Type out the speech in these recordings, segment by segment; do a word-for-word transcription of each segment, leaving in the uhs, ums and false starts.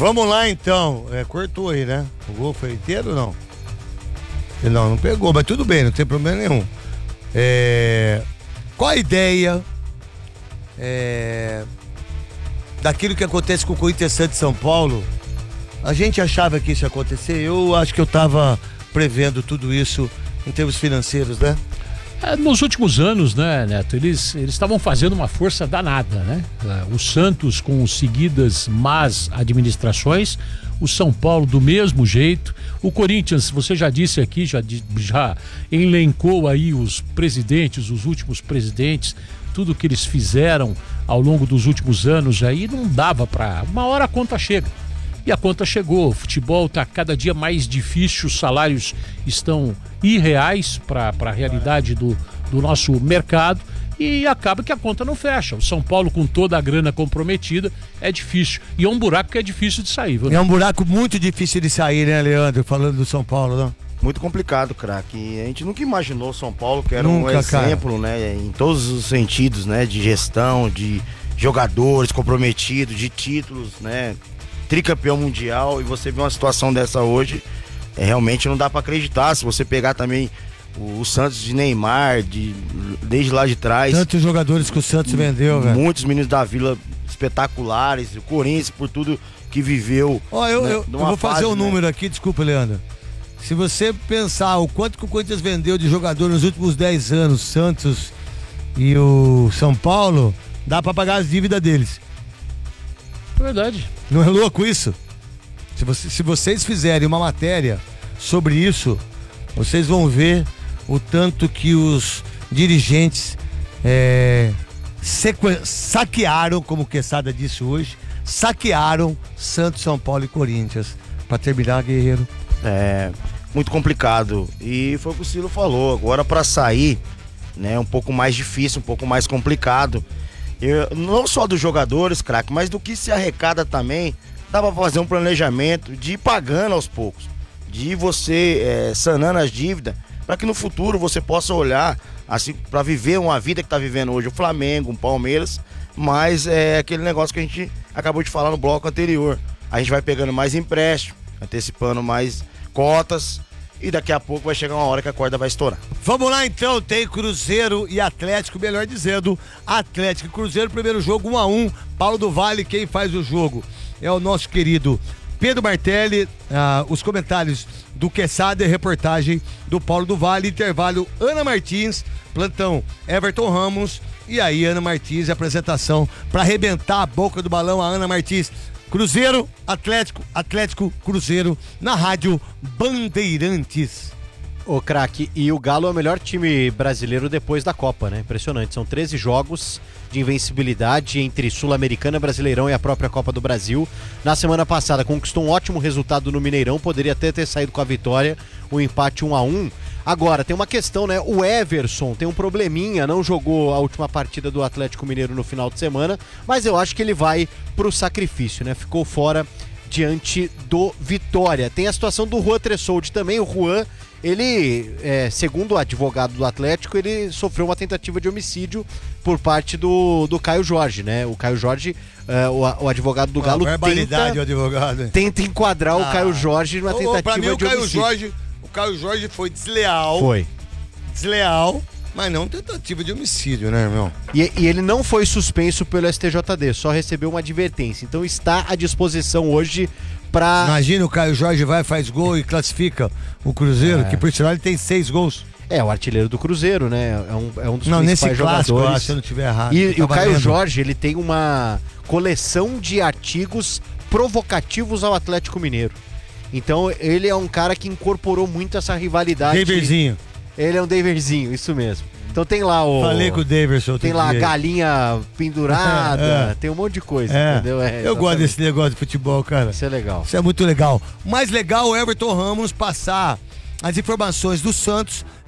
Vamos lá então. É, cortou aí, né? O gol foi inteiro ou não? Não, não pegou, mas tudo bem, não tem problema nenhum. É... Qual a ideia é... daquilo que acontece com o Corinthians Santos de São Paulo? A gente achava que isso ia acontecer, eu acho que eu tava prevendo tudo isso em termos financeiros, né? É, nos últimos anos, né, Neto, eles eles estavam fazendo uma força danada, né? O Santos com seguidas más administrações, o São Paulo do mesmo jeito, o Corinthians, você já disse aqui, já, já elencou aí os presidentes, os últimos presidentes, tudo que eles fizeram ao longo dos últimos anos aí não dava pra... Uma hora a conta chega. E a conta chegou, o futebol está cada dia mais difícil, os salários estão irreais para a realidade do, do nosso mercado e acaba que a conta não fecha. O São Paulo, com toda a grana comprometida, é difícil. E é um buraco que é difícil de sair, viu? É um buraco muito difícil de sair, né, Leandro? Falando do São Paulo, não? Muito complicado, craque. A gente nunca imaginou o São Paulo, que era nunca, um exemplo, cara, né, em todos os sentidos, né, de gestão, de jogadores comprometidos, de títulos, né, tricampeão mundial, e você vê uma situação dessa hoje, é, realmente não dá pra acreditar. Se você pegar também o, o Santos de Neymar, de, desde lá de trás, tantos jogadores que o Santos vendeu, velho. Muitos meninos da Vila espetaculares, o Corinthians por tudo que viveu. Ó, eu, né, eu, eu vou fazer um número, né, aqui, desculpa, Leandro. Se você pensar o quanto que o Corinthians vendeu de jogador nos últimos dez anos, Santos e o São Paulo, dá pra pagar as dívidas deles. Verdade. Não é louco isso? Se, você, se vocês fizerem uma matéria sobre isso, vocês vão ver o tanto que os dirigentes é, sequ... saquearam, como o Quesada disse hoje, saquearam Santos, São Paulo e Corinthians. Pra terminar, Guerreiro. É muito complicado. E foi o que o Ciro falou. Agora, pra sair, né, um pouco mais difícil, um pouco mais complicado. Eu, não só dos jogadores, craque, mas do que se arrecada também, dá pra fazer um planejamento de ir pagando aos poucos, de você é, sanando as dívidas, para que no futuro você possa olhar assim, para viver uma vida que tá vivendo hoje o Flamengo, o Palmeiras, mas é aquele negócio que a gente acabou de falar no bloco anterior. A gente vai pegando mais empréstimo, antecipando mais cotas, e daqui a pouco vai chegar uma hora que a corda vai estourar. Vamos lá então, tem Cruzeiro e Atlético, melhor dizendo, Atlético e Cruzeiro, primeiro jogo um a um, Paulo do Vale, quem faz o jogo é o nosso querido Pedro Martelli, ah, os comentários do Quesada e reportagem do Paulo do Vale, intervalo Ana Martins, plantão Everton Ramos, e aí Ana Martins, apresentação para arrebentar a boca do balão, a Ana Martins. Cruzeiro, Atlético, Atlético, Cruzeiro, na rádio Bandeirantes. Ô, craque, e o Galo é o melhor time brasileiro depois da Copa, né? Impressionante, são treze jogos de invencibilidade entre Sul-Americana, Brasileirão e a própria Copa do Brasil. Na semana passada conquistou um ótimo resultado no Mineirão, poderia até ter saído com a vitória, o empate um a um. Agora, tem uma questão, né? O Everson tem um probleminha, não jogou a última partida do Atlético Mineiro no final de semana, mas eu acho que ele vai pro sacrifício, né? Ficou fora diante do Vitória. Tem a situação do Juan Tressoldi também. O Juan, ele, é, segundo o advogado do Atlético, ele sofreu uma tentativa de homicídio por parte do, do Caio Jorge, né? O Caio Jorge, é, o, o advogado do Galo, tenta, o advogado. tenta enquadrar ah. o Caio Jorge numa tentativa oh, pra mim, de o Caio homicídio. Jorge, o Caio Jorge foi desleal. Foi. Desleal, mas não tentativa de homicídio, né, irmão? E, e ele não foi suspenso pelo S T J D, só recebeu uma advertência. Então está à disposição hoje pra... Imagina o Caio Jorge vai, faz gol e classifica o Cruzeiro, é. que por sinal ele tem seis gols. É, o artilheiro do Cruzeiro, né? É um, é um dos não, principais nesse clássico, jogadores. acho, se eu não estiver errado. E, e o Caio vendo. Jorge, ele tem uma coleção de artigos provocativos ao Atlético Mineiro. Então ele é um cara que incorporou muito essa rivalidade. Daverzinho. Ele é um Daverzinho, isso mesmo. Então tem lá o... Falei com o Daverson. Tem lá a galinha pendurada, é, é. tem um monte de coisa, é. entendeu? É, eu gosto desse negócio de futebol, cara. Isso é legal. Isso é muito legal. Mais legal o Everton Ramos passar as informações do Santos,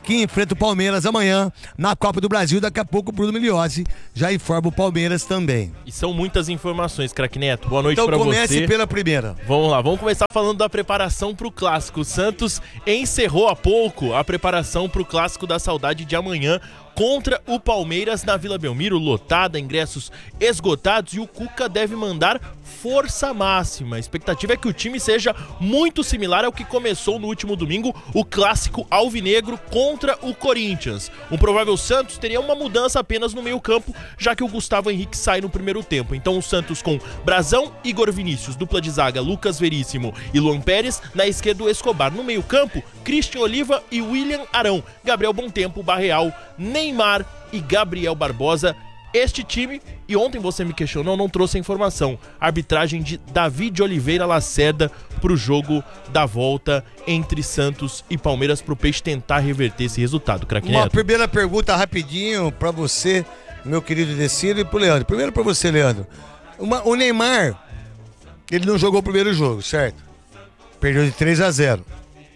que enfrenta o Palmeiras amanhã na Copa do Brasil. Daqui a pouco o Bruno Migliozzi já informa o Palmeiras também. E são muitas informações, craque Neto. Boa noite Então pra comece você. pela primeira. Vamos lá, vamos começar falando da preparação pro Clássico. O Santos encerrou há pouco a preparação pro Clássico da Saudade de amanhã contra o Palmeiras na Vila Belmiro, lotada, ingressos esgotados, e o Cuca deve mandar força máxima. A expectativa é que o time seja muito similar ao que começou no último domingo, o Clássico alvinegro contra o Corinthians. Um provável Santos teria uma mudança apenas no meio campo, já que o Gustavo Henrique sai no primeiro tempo. Então o Santos com Brazão, Igor Vinícius, dupla de zaga, Lucas Veríssimo e Luan Pérez, na esquerda o Escobar. No meio campo, Christian Oliva e William Arão, Gabriel Bontempo, Barreal, Neymar e Gabriel Barbosa. Este time, e ontem você me questionou, não trouxe a informação. Arbitragem de Davi de Oliveira Lacerda pro jogo da volta entre Santos e Palmeiras, pro Peixe tentar reverter esse resultado, craque Uma Neto. primeira pergunta rapidinho pra você, meu querido Decido, e pro Leandro. Primeiro pra você, Leandro. Uma, o Neymar, ele não jogou o primeiro jogo, certo? Perdeu de três a zero.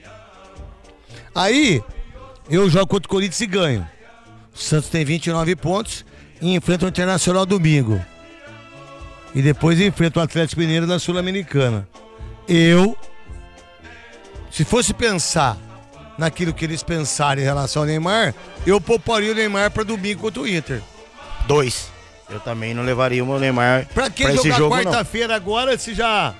Aí, eu jogo contra o Corinthians e ganho. O Santos tem vinte e nove pontos e enfrenta o Internacional domingo. E depois enfrenta o Atlético Mineiro na Sul-Americana. Eu, se fosse pensar naquilo que eles pensaram em relação ao Neymar, eu pouparia o Neymar para domingo contra o Inter. Dois. Eu também não levaria o meu Neymar Pra que pra esse jogar jogo, não. quarta-feira agora se já...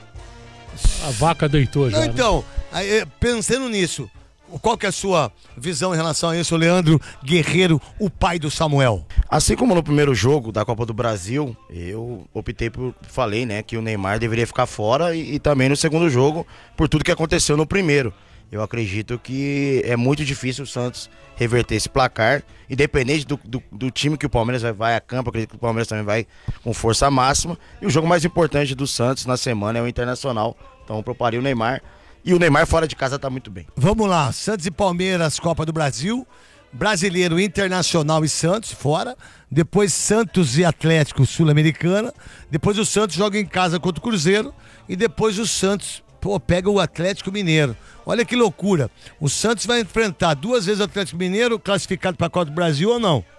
A vaca deitou já. Não, né? então, aí, pensando nisso, qual que é a sua visão em relação a isso, Leandro Guerreiro, o pai do Samuel? Assim como no primeiro jogo da Copa do Brasil, eu optei por, falei, né, que o Neymar deveria ficar fora e, e também no segundo jogo, por tudo que aconteceu no primeiro. Eu acredito que é muito difícil o Santos reverter esse placar, independente do, do, do time que o Palmeiras vai, vai a campo. Acredito que o Palmeiras também vai com força máxima. E o jogo mais importante do Santos na semana é o Internacional. Então eu proparia o Neymar. E o Neymar fora de casa tá muito bem. Vamos lá, Santos e Palmeiras, Copa do Brasil. Brasileiro, Internacional e Santos, fora. Depois Santos e Atlético, Sul-Americana. Depois o Santos joga em casa contra o Cruzeiro. E depois o Santos, pô, pega o Atlético Mineiro. Olha que loucura. O Santos vai enfrentar duas vezes o Atlético Mineiro, classificado para a Copa do Brasil ou não.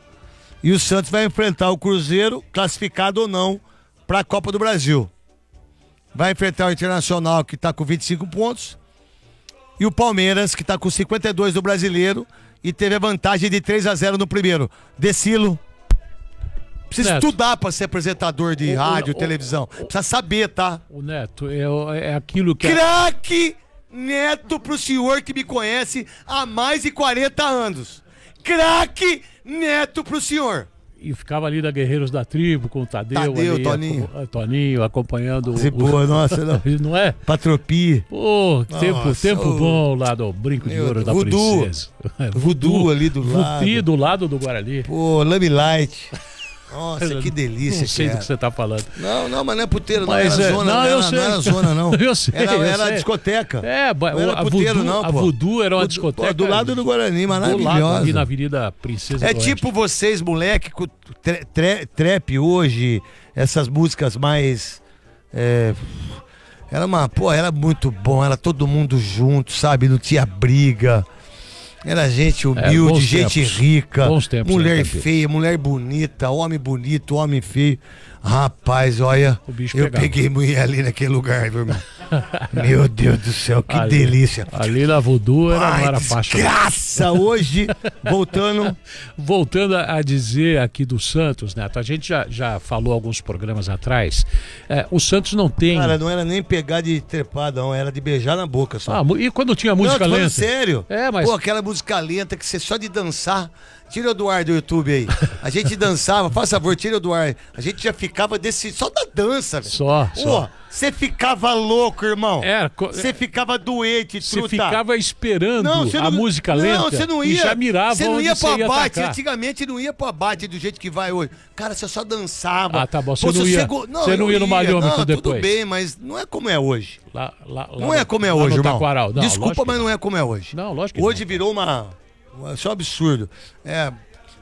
E o Santos vai enfrentar o Cruzeiro, classificado ou não, para a Copa do Brasil. Vai enfrentar o Internacional, que está com vinte e cinco pontos. E o Palmeiras, que está com cinquenta e dois do Brasileiro e teve a vantagem de três a zero no primeiro. Decilo. Precisa Neto. estudar para ser apresentador de O- rádio, o- televisão. Precisa saber, tá? O Neto, é, é aquilo que... Craque Neto pro senhor que me conhece há mais de quarenta anos. Craque Neto pro senhor. E ficava ali da Guerreiros da Tribo, com o Tadeu, Tadeu, ali, Toninho. aco- Toninho, acompanhando Se boa, nossa, não. Não é? Patropi. Pô, tempo, Nossa, tempo ô. bom lá do Brinco de Meu Ouro Deus, da Voodoo. Princesa. Voodoo ali do lado. Voodoo do lado do Guarani. Pô, Lame Light. Nossa, que delícia Não sei que do era. que você tá falando. Não, não, mas não é puteiro, não. Mas era é- zona, não, não, eu era, sei. não era zona, não. Eu sei, Era, eu era sei. discoteca. É, ba- Não era a puteiro, Voodoo, não, a pô. Voodoo era uma Pô, discoteca. do lado do Guarani, do lado, maravilhosa. ali na Avenida Princesa É do Oeste. tipo vocês, moleque, com tre- tre- trap hoje, essas músicas mais. É, era uma. Pô, era muito bom, era todo mundo junto, sabe? Não tinha briga. Era gente humilde, bons gente tempos. rica, Bons tempos, mulher né, Campeão? feia, mulher bonita, homem bonito, homem feio. Rapaz, olha, O bicho eu pegava. peguei mulher ali naquele lugar, viu, irmão? Meu Deus do céu, que Ali- delícia. Ali na Voodoo era, não Ai, era faixa. desgraça, hoje, voltando. Voltando a dizer aqui do Santos, Neto, a gente já, já falou alguns programas atrás, é, o Santos não tem... Cara, não era nem pegar de trepada, não, era de beijar na boca só. Ah, mu- e quando tinha música não, tô falando lenta? sério. É, mas... Pô, aquela música lenta que você só de dançar. Tira o Eduardo do YouTube aí. A gente dançava, faz favor, tira o Eduardo. A gente já ficava desse. Só da dança, velho. Só, Pô, só. você ficava louco, irmão. Era co- Você ficava doente, Você truta. ficava esperando Não, você a não- música lenta Não, você não ia. e já mirava Você não onde ia você pro ia abate. atacar. Antigamente não ia pro abate do jeito que vai hoje. Cara, você só dançava. Ah, tá bom. Você Pô, não se ia- go- você não eu ia no malhômetro Não, depois? Tudo bem, mas não é como é hoje. Lá- lá- lá Não no- é como é lá hoje, no irmão. Taquaral. Não, Desculpa, lógico que mas não é como é hoje. Não, lógico que Hoje não. virou uma... Isso é um absurdo. É...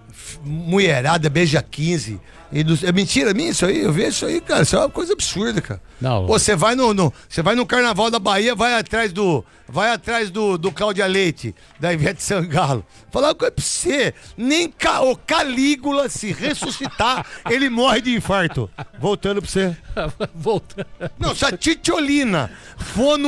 mulherada, beija quinze. E do- é mentira minha isso aí? Eu vejo isso aí, cara. Isso é uma coisa absurda, cara. Não. Pô, você vai no, no, você vai no Carnaval da Bahia, vai atrás do. Vai atrás do, do Cláudia Leite, da Ivete Sangalo. Falar uma coisa pra você. Nem ca, o Calígula, se ressuscitar, ele morre de infarto. Voltando pra você. Volta. Não, se a Titiolina for no